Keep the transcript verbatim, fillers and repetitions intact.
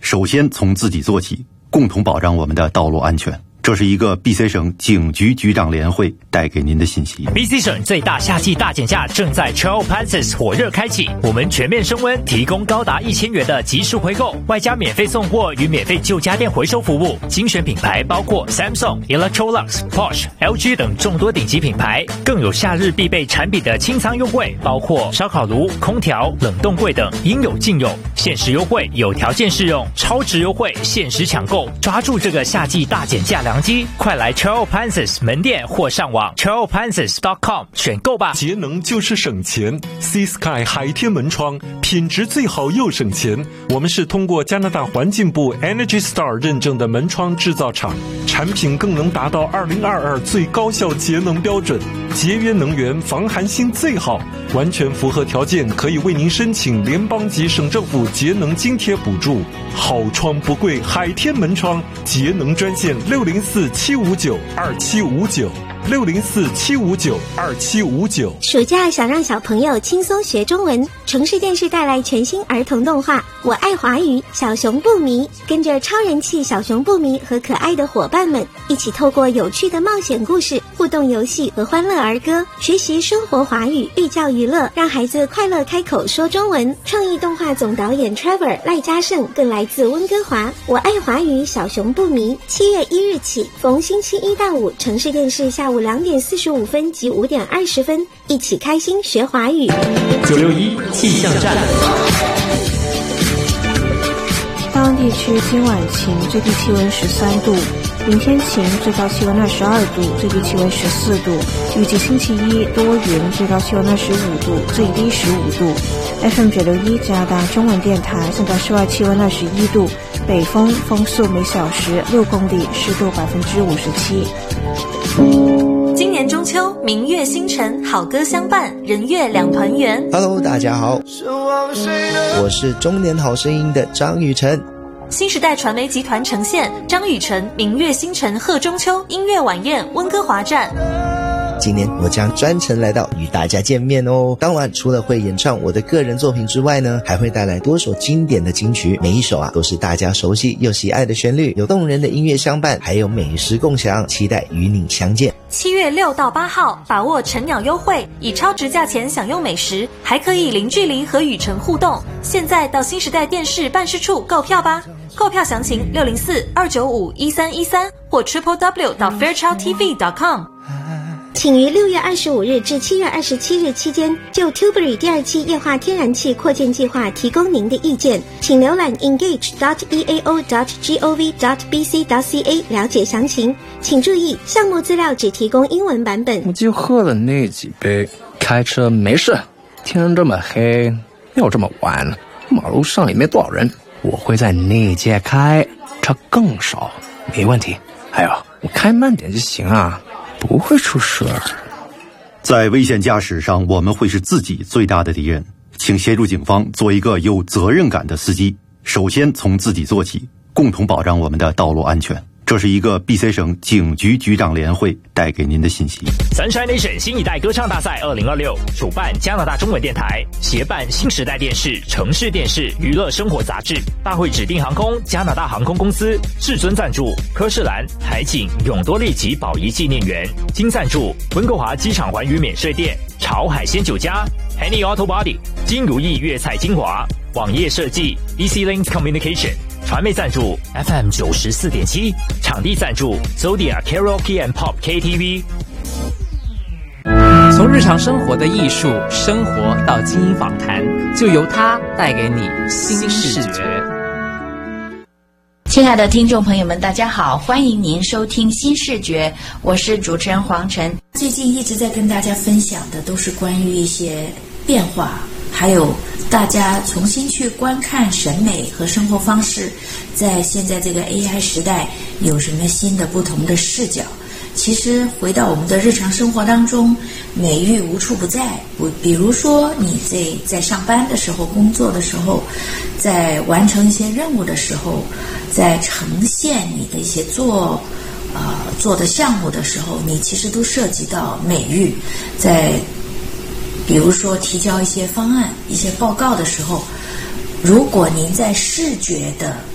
首先从自己做起，共同保障我们的道路安全。这是一个 B C 省警局局长联会带给您的信息。 B C 省最大夏季大减价正在 Trail Panthers 火热开启，我们全面升温，提供高达一千元的即时回购，外加免费送货与免费旧家电回收服务。精选品牌包括 Samsung、Electrolux、Porsche、L G 等众多顶级品牌，更有夏日必备产品的清仓优惠，包括烧烤炉、空调、冷冻柜等，应有尽有。限时优惠，有条件适用，超值优惠，限时抢购，抓住这个夏季大减价良机，快来 Trail Panthers 门店或上网 trail panthers dot com 选购吧。 节能就是省钱 ，Sea Sky 海天门窗品质最好又省钱。我们是通过加拿大环境部 Energy Star 认证的门窗制造厂，产品更能达到二零二二最高效节能标准，节约能源，防寒性最好，完全符合条件，可以为您申请联邦及省政府节能津贴补助。好窗不贵，海天门窗节能专线六零四七五九二七五九。六零四七五九二七五九。 暑假想让小朋友轻松学中文，城市电视带来全新儿童动画《我爱华语》，小熊不迷，跟着超人气小熊不迷和可爱的伙伴们，一起透过有趣的冒险故事、互动游戏和欢乐儿歌，学习生活华语，寓教于乐，让孩子快乐开口说中文。创意动画总导演 Trevor 赖嘉胜更来自温哥华。《我爱华语》小熊不迷，七月一日起，逢星期一到五，城市电视下午两点四十五分及五点二十分，一起开心学华语。 九六一气象站。 大安地区今晚晴，最低气温十三度；明天晴，最高气温二十二度，最低气温十四度。预计星期一多云，最高气温二十五度，最低十五度。F M 九六一加拿大中文电台，现在室外气温二十一度，北风，风速每小时六公里，湿度百分之五十七。 今年中秋，明月星辰，好歌相伴，人月两团圆。 Hello， 大家好，我是中年好声音的张雨晨。 新时代传媒集团呈现张雨晨明月星辰贺中秋音乐晚宴温哥华站。 今年我将专程来到与大家见面哦。当晚除了会演唱我的个人作品之外呢，还会带来多首经典的金曲，每一首啊都是大家熟悉又喜爱的旋律，有动人的音乐相伴，还有美食共享，期待与你相见。 七月六到八号，把握晨鸟优惠，以超值价钱享用美食，还可以零距离和雨晨互动。现在到新时代电视办事处购票吧。购票详情六零四二九五一三一三或 triple w dot fairchild t v dot com。 请于六月二十五日至七月二十七日期间，就 Tilbury 第二期液化天然气扩建计划提供您的意见，请浏览 engage dot e a o dot gov dot b c dot c a 了解详情。请注意，项目资料只提供英文版本。 我就喝了那几杯，开车没事。天这么黑，又这么晚，马路上也没多少人，我会在内街开，车更少，没问题。还有，我开慢点就行啊。不会出事儿。 在危险驾驶上，我们会是自己最大的敌人。请协助警方做一个有责任感的司机，首先从自己做起，共同保障我们的道路安全。这是一个 B C 省警局局长联会带给您的信息。 Sunshine Nation 新一代歌唱大赛二零二六主办加拿大中文电台，协办新时代电视、城市电视、娱乐生活杂志。大会指定航空加拿大航空公司，至尊赞助科士兰、海景、永多利及宝仪纪念园，金赞助温哥华机场环宇免税店、潮海鲜酒家、Henny Auto Body、金如意粤菜精华、网页设计 E C Links Communication。传媒赞助 F M 九十四点七，场地赞助 Zodia Karaoke and Pop K T V。 从日常生活的艺术生活到精英访谈，就由它带给你新视觉。 亲爱的听众朋友们，大家好，欢迎您收听新视觉，我是主持人黄晨。最近一直在跟大家分享的都是关于一些变化，还有大家重新去观看审美和生活方式，在现在这个 A I 时代有什么新的不同的视角。其实回到我们的日常生活当中，美育无处不在。不，比如说你在在上班的时候、工作的时候，在完成一些任务的时候，在呈现你的一些做呃做的项目的时候，你其实都涉及到美育。在比如说提交一些方案、一些报告的时候，如果您在视觉的